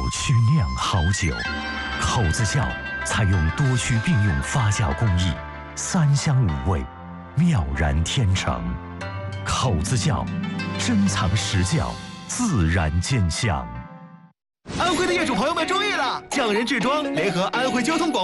区酿好酒，口子窖采用多区并用发酵工艺，3香5味，妙然天成。口子窖，珍藏实窖，自然见香。 安徽的业主朋友们注意了！匠人制装联合安徽交通广